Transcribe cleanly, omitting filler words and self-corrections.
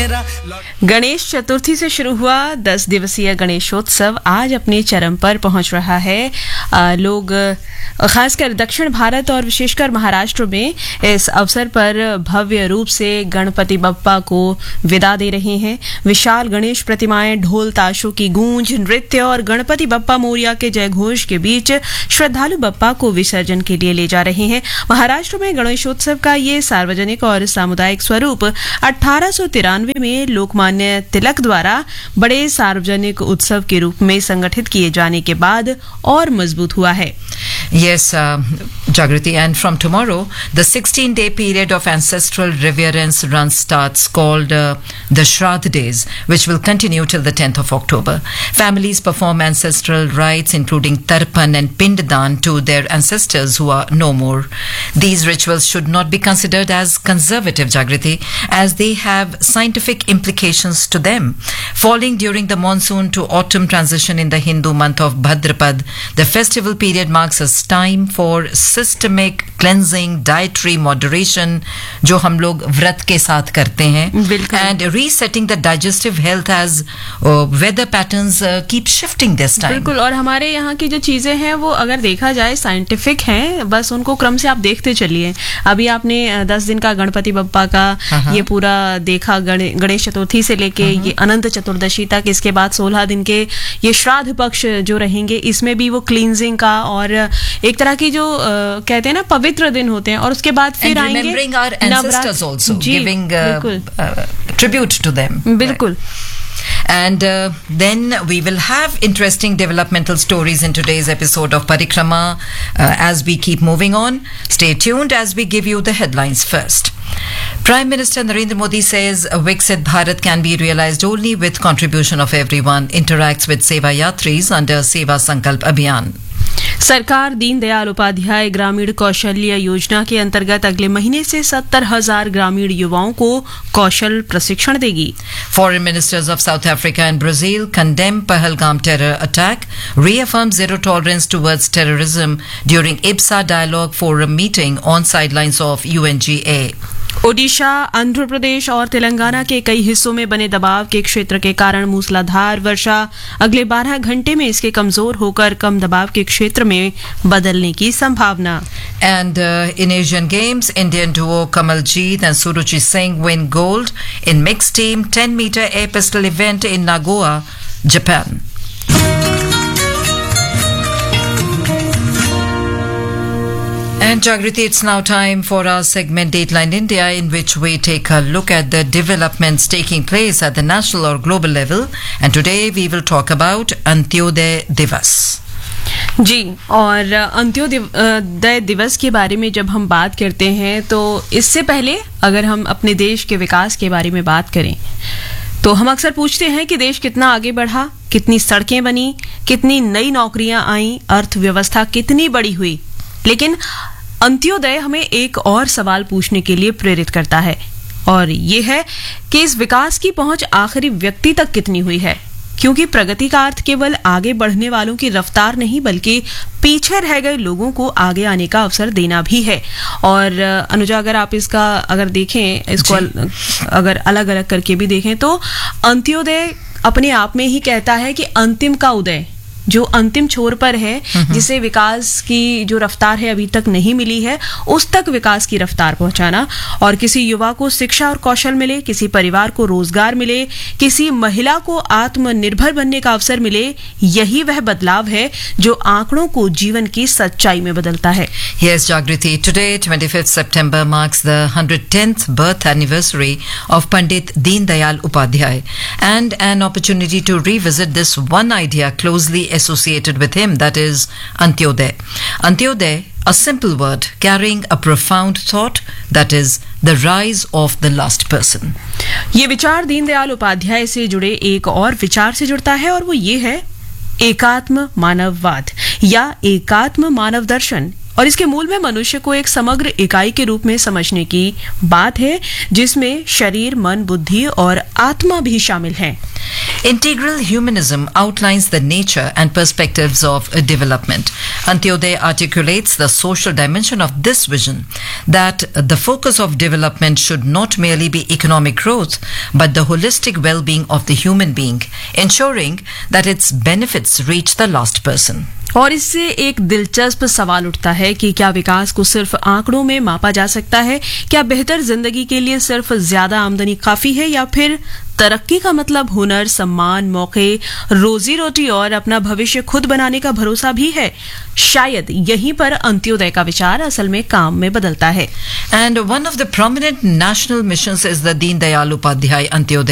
गणेश चतुर्थी से शुरू हुआ 10 दिवसीय गणेशोत्सव आज अपने चरम पर पहुंच रहा है। लोग खासकर दक्षिण भारत और विशेषकर महाराष्ट्र में इस अवसर पर भव्य रूप से गणपति बप्पा को विदा दे रहे हैं। विशाल गणेश प्रतिमाएं ढोल ताशों की गूंज, नृत्य और गणपति बप्पा मोरिया के जयघोष के बीच श्रद्धालु बप्पा को विसर्जन के लिए ले जा रहे हैं। महाराष्ट्र में गणेशोत्सव का ये सार्वजनिक और सामुदायिक स्वरूप 1893 में लोकमान्य तिलक द्वारा बड़े सार्वजनिक उत्सव के रूप में संगठित किए जाने के बाद और मजबूत हुआ है। Yes, Jagriti, and from tomorrow, the 16-day period of ancestral reverence run starts called the Shraddh Days, which will continue till the 10th of October. Families perform ancestral rites including Tarpan and Pinddan to their ancestors who are no more. These rituals should not be considered as conservative, Jagriti, as they have scientific implications to them. Falling during the monsoon to autumn transition in the Hindu month of Bhadrapad, the festival period marks a time for systemic cleansing, dietary moderation, जो हम लोग व्रत के साथ करते हैं, and resetting the digestive health as weather patterns keep shifting this time. बिल्कुल, और हमारे यहाँ की जो चीजें हैं वो अगर देखा जाए साइंटिफिक हैं, बस उनको क्रम से आप देखते चलिए। अभी आपने 10 दिन का गणपति बप्पा का ये पूरा देखा, गणेश चतुर्थी से लेके ये अनंत चतुर्दशी तक, इसके बाद 16 दिन के ये श्राद्ध पक्ष जो रहेंगे, इसमें भी वो क्लींजिंग का और एक तरह की जो कहते हैं ना पवित्र दिन होते हैं, और उसके बाद फिर आएंगे tribute to them. बिल्कुल. And then we will have interesting developmental stories in today's episode of Parikrama as we keep moving on. Stay tuned as we give you the headlines first. Prime Minister Narendra Modi says Viksit Bharat can be realized only with contribution of everyone, interacts with Seva Yatris under Seva Sankalp Abhiyan. सरकार दीनदयाल उपाध्याय ग्रामीण कौशल्य योजना के अंतर्गत अगले महीने से 70,000 ग्रामीण युवाओं को कौशल प्रशिक्षण देगी। Foreign ministers of South Africa and Brazil condemn Pahalgam terror attack, reaffirm zero tolerance towards terrorism during IBSA Dialogue Forum meeting on sidelines of UNGA. Odisha, Andhra Pradesh और तेलंगाना के कई हिस्सों में बने दबाव के क्षेत्र के कारण मूसलाधार वर्षा, अगले 12 घंटे में इसके कमजोर होकर कम दबाव के क्षेत्र में बदलने की संभावना। And in Asian Games, Indian duo Kamaljeet and Suruchi Singh win gold in mixed team 10-meter air pistol event in Nagoya, Japan. And Jagriti, it's now time for our segment Dateline India, in which we take a look at the developments taking place at the national or global level. And today we will talk about Antyodaya Divas. जी, और अंत्योदय दिवस के बारे में जब हम बात करते हैं तो इससे पहले अगर हम अपने देश के विकास के बारे में बात करें तो हम अक्सर पूछते हैं कि देश कितना आगे बढ़ा, कितनी सड़कें बनी, कितनी नई नौकरियां आईं, अर्थव्यवस्था कितनी बड़ी हुई। लेकिन अंत्योदय हमें एक और सवाल पूछने के लिए प्रेरित करता है, और ये है कि इस विकास की पहुंच आखिरी व्यक्ति तक कितनी हुई है, क्योंकि प्रगति का अर्थ केवल आगे बढ़ने वालों की रफ्तार नहीं बल्कि पीछे रह गए लोगों को आगे आने का अवसर देना भी है। और अनुजा, अगर आप इसका अगर देखें, इसको अगर अलग अलग करके भी देखें तो अंत्योदय अपने आप में ही कहता है कि अंतिम का उदय, जो अंतिम छोर पर है, जिसे विकास की जो रफ्तार है अभी तक नहीं मिली है, उस तक विकास की रफ्तार पहुंचाना, और किसी युवा को शिक्षा और कौशल मिले, किसी परिवार को रोजगार मिले, किसी महिला को आत्मनिर्भर बनने का अवसर मिले, यही वह बदलाव है जो आंकड़ों को जीवन की सच्चाई में बदलता है। Yes, Jagriti, today 25th September marks the 110th birth anniversary of Pandit Deen Dayal Upadhyay and an opportunity to revisit this one idea closely associated with him, that is Antyodaya. Antyodaya, a simple word carrying a profound thought, that is the rise of the last person. ये विचार दीनदयाल उपाध्याय से जुड़े एक और विचार से जुड़ता है, और वो ये है एकात्म मानववाद या एकात्म मानव दर्शन। और इसके मूल में मनुष्य को एक समग्र इकाई के रूप में समझने की बात है, जिसमें शरीर, मन, बुद्धि और आत्मा भी शामिल हैं। Integral humanism outlines the nature and perspectives of development. Antyodaya articulates the social dimension of this vision, that the focus of development should not merely be economic growth, but the holistic well-being of the human being, ensuring that its benefits reach the last person. और इससे एक दिलचस्प सवाल उठता है कि क्या विकास को सिर्फ आंकड़ों में मापा जा सकता है? क्या बेहतर जिंदगी के लिए सिर्फ ज्यादा आमदनी काफी है, या फिर तरक्की का मतलब हुनर, सम्मान, मौके, रोजी रोटी और अपना भविष्य खुद बनाने का भरोसा भी है? शायद यहीं पर अंत्योदय का विचार असल में काम में बदलता है. And one of the prominent national missions is the Deen Dayal Upadhyay Antyodaya